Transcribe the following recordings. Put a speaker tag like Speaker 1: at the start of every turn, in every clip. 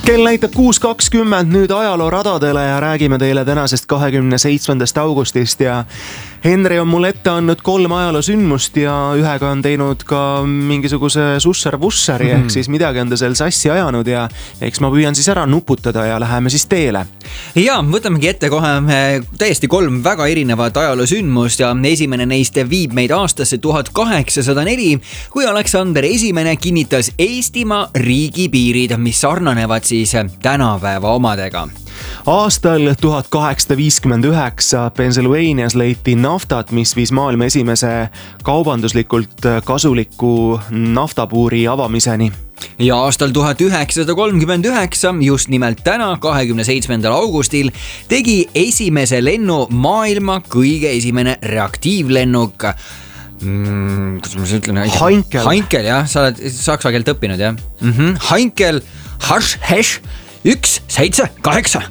Speaker 1: Kell näitab 6.20 nüüd ajaloo radadele ja räägime teile tänasest 27. augustist ja Henri on mulle ette andnud 3 ajaloosündmust ja ühega on teinud ka mingisuguse susser-vusseri ehk siis midagi on ta seal sassi ajanud ja eks ma püüan siis ära nuputada ja läheme siis teele.
Speaker 2: Ja võtamegi ette kohe täiesti 3 väga erinevat ajaloosündmust ja esimene neist viib meid aastasse 1804, kui Aleksander I kinnitas Eestimaa riigipiirid, mis sarnanevad siis tänapäeva omadega.
Speaker 1: Aastal 1859 Pennsylvanias leiti naftat, mis viis maailma esimese kaubanduslikult kasuliku naftapuuri avamiseni.
Speaker 2: Ja aastal 1939, just nimelt täna, 27. augustil, tegi esimese lennu maailma kõige esimene reaktiivlennuk. Kuidas ma ütlen? Heinkel, jah, sa oled saksa keelt õppinud, jah? Heinkel Harsch 178.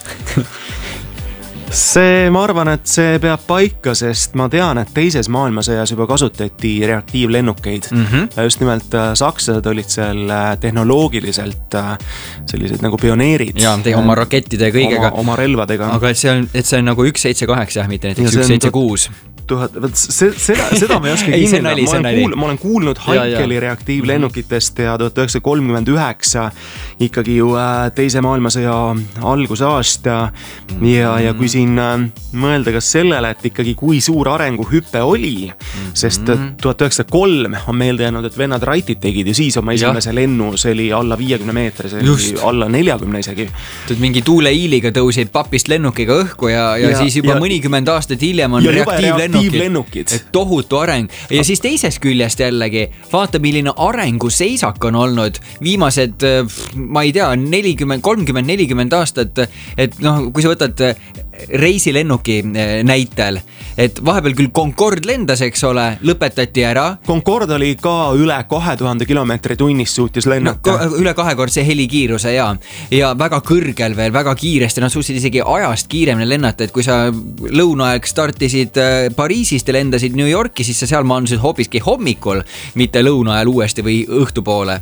Speaker 1: Ma arvan, et see peab paika, sest ma tean, et teises maailmasõjas juba kasutati reaktiivlennukeid. Just nimelt sakslased olid seal tehnoloogiliselt sellised nagu pioneerid.
Speaker 2: Ja, oma rakettide ja kõigega.
Speaker 1: Oma relvadega.
Speaker 2: Aga et see on nagu 178, mitte näiteks 176.
Speaker 1: Seda ma ei oska kinnitada. Ma olen kuulnud Heinkeli reaktiivlennukitest ja 1939 ikkagi ju teise maailmasõja alguse aasta ja kui siin mõelda ka sellele, et ikkagi kui suur arenguhüpe oli, sest 1903 on meelde jäänud, et vennad Wrightit tegid ja siis oma esimese lennu, see oli alla 50 meetri, see oli alla 40 isegi.
Speaker 2: Mingi tuuleiiliga tõusid papist lennukiga õhku ja siis juba mõnikümmend aastat hiljem on reaktiivlennukid. Et tohutu areng. Ja siis teisest küljest jällegi, vaata milline arenguseisak on olnud viimased, ma ei tea, 30-40 aastat, et kui sa võtad reisilennuki näitel, et vahepeal küll Concorde lendas, eks ole, lõpetati ära.
Speaker 1: Concorde oli ka üle 2000 kilomeetri tunnis suutis lennata.
Speaker 2: Üle 2-kordse helikiiruse ja väga kõrgel veel, väga kiiresti, nad suutsid isegi ajast kiiremini lennata, et kui sa lõunaaeg startisid Pariisist ja lendasid New Yorki, siis sa seal maandusid hoopiski hommikul, mitte lõunaajal uuesti või õhtupoole.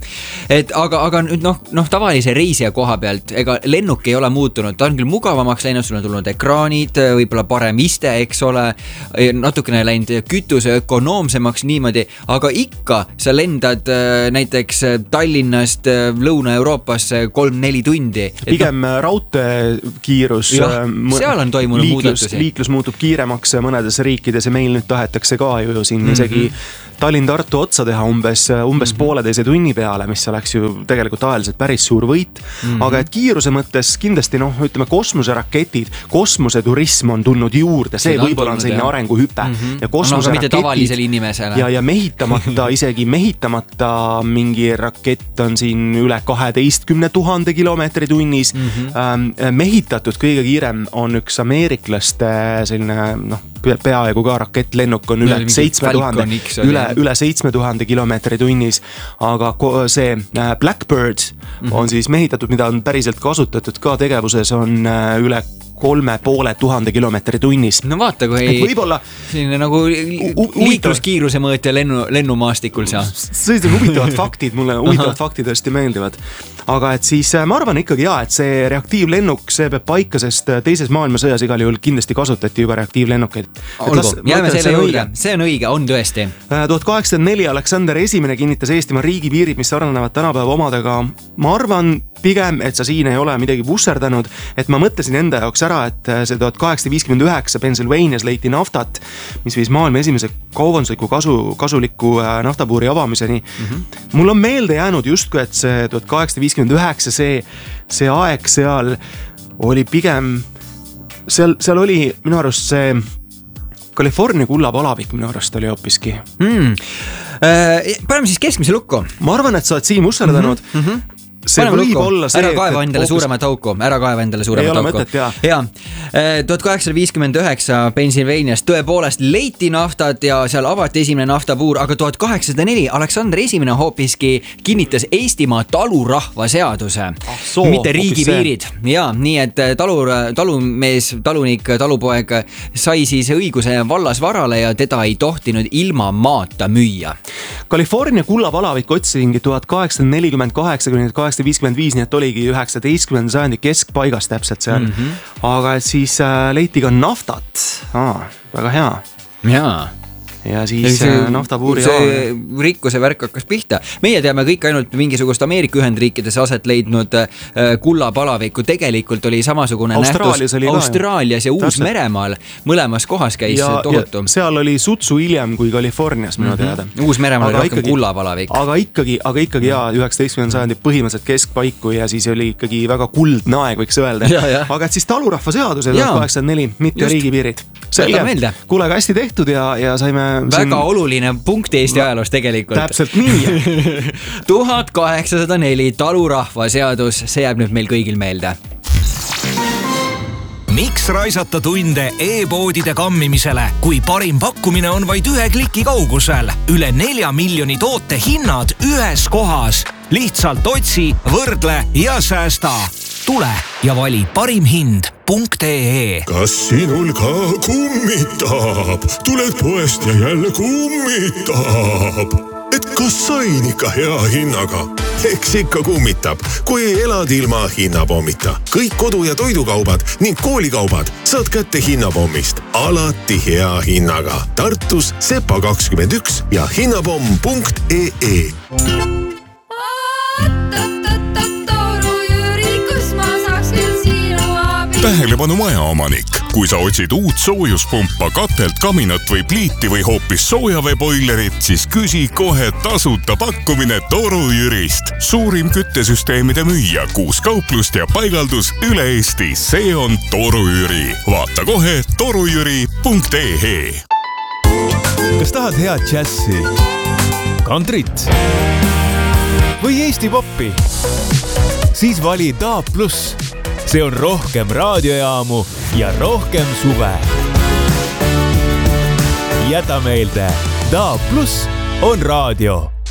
Speaker 2: Aga nüüd tavalise reisija koha pealt, ega lennuk ei ole muutunud, ta on küll mugavamaks läinud, sul on tulnud ekraanid, võib-olla parem iste, eks ole, natukene läinud kütuse ökonoomsemaks niimoodi, aga ikka sa lendad näiteks Tallinnast Lõuna-Euroopasse 3-4 tundi.
Speaker 1: Pigem raudteekiirus,
Speaker 2: seal on toimunud muudatusi.
Speaker 1: Liiklus muutub kiiremaks mõnedes riikides ja meil nüüd tahetakse ka ju siin isegi Tallinn-Tartu otsa teha umbes pooleteise tunni peale, mis oleks ju tegelikult ajaliselt päris suur võit. Aga et kiiruse mõttes kindlasti, ütleme, kosmoseraketid, kosmoseturism on tulnud juurde, see võib-olla on selline arenguhüpe. Ja kosmoseraketid ja mehitamata, isegi mehitamata mingi rakett on siin üle 12 000 kilomeetri tunnis. Mehitatud kõige kiirem on üks ameeriklaste selline, peaaegu ka rakettlennuk on üle 7000 kilomeetri tunnis, aga see Blackbird on siis mehitatud, mida on päriselt kasutatud ka tegevuses, on üle 3500 kilomeetri tunnis.
Speaker 2: No vaata, kui
Speaker 1: võibolla
Speaker 2: selline nagu liikluskiiruse mõõt ja lennumaastikul saa.
Speaker 1: Sellised huvitavad faktid, mulle huvitavad faktid tõesti meeldivad. Aga et siis ma arvan ikkagi et see reaktiivlennuk, see peab paika, sest teises maailmasõjas igal juhul kindlasti kasutati juba reaktiivlennukeid.
Speaker 2: Olgu, jääme selle juurde, see on õige, on tõesti.
Speaker 1: 1804 Aleksander I kinnitas Eestimaa riigipiirid, mis sarnanevad tänapäeva omadega. Ma arvan pigem, et sa siin ei ole midagi vusserdanud, et ma mõtlesin enda jaoks ära, et see 1859 Pennsylvanias leiti naftat, mis viis maailma esimese kaubandusliku kasuliku naftapuuri avamiseni. Mul on meelde jäänud justkui, et see 1859 see aeg seal oli pigem, seal oli minu arust see California kullapalavik minu arust oli hoopiski.
Speaker 2: Paneme siis keskmise lukku.
Speaker 1: Ma arvan, et sa oled siin vusserdanud. See võib olla see,
Speaker 2: ära kaeva endale suuremat auku. Ei
Speaker 1: ole mõtet,
Speaker 2: jaa. 1859 Pennsylvanias tõepoolest leiti naftat ja seal avati esimene naftapuur, aga 1804 Aleksander I hoopiski kinnitas Eestimaa talurahva seaduse, mitte riigipiirid. Ja, nii et talumees, talunik, talupoeg sai siis õiguse vallasvarale ja teda ei tohtinud ilma maata müüa.
Speaker 1: California kullapalavik otsisingi 1848 1955, nii et oligi 19. sajandi keskpaigas täpselt seal. Aga et siis leiti ka naftat. Väga hea.
Speaker 2: Jaa.
Speaker 1: Ja siis naftapuuri
Speaker 2: rikkuse värk hakkas pihta. Meie teame kõik ainult mingisugust Ameerika Ühendriikides aset leidnud kullapalaviku. Tegelikult oli samasugune nähtus Austraalias ja Uus-Meremaal. Mõlemas kohas käis tohutu.
Speaker 1: Ja seal oli sutsu hiljem kui Californias minu teada.
Speaker 2: Uus-Meremaal oli rohkem kullapalavik.
Speaker 1: Aga ikkagi 19. sajandi põhimõtteliselt keskpaiku ja siis oli ikkagi väga kuldne aeg, võiks öelda. Aga et siis talurahva seadus 1984, mitte riigipiirid. Selge, kuule ka hästi tehtud ja saime
Speaker 2: väga oluline punkt Eesti ajaloos tegelikult.
Speaker 1: Täpselt nii.
Speaker 2: 1804 talurahva seadus, see jääb nüüd meil kõigil meelde.
Speaker 3: Miks raisata tunde e-poodide kammimisele, kui parim pakkumine on vaid 1 kliki kaugusel? Üle 4 miljoni toote hinnad ühes kohas. Lihtsalt otsi, võrdle ja säästa. Tule ja vali parimhind.ee.
Speaker 4: Kas sinul ka kummitab? Tuled poest ja jälle kummitab. Et kas sain ikka hea hinnaga? Eks ikka kummitab, kui elad ilma hinnapommita. Kõik kodu- ja toidukaubad ning koolikaubad saad kätte hinnapommist. Alati hea hinnaga. Tartus Sepa 21 ja hinnapomm.ee.
Speaker 5: Tähelepanu majaomanik. Kui sa otsid uut soojuspumpa, katelt, kaminat või pliiti või hoopis soojaveeboilerit, siis küsi kohe tasuta pakkumine Toru Jürist. Suurim küttesüsteemide müüja, 6 kauplust ja paigaldus üle Eesti. See on Toru Jüri. Vaata kohe torujüri.ee.
Speaker 6: Kas tahad head džässi, kantrit või Eesti poppi? Siis vali DAB+. See on rohkem raadiojaamu ja rohkem suve. Jäta meelde, DAB+ on raadio.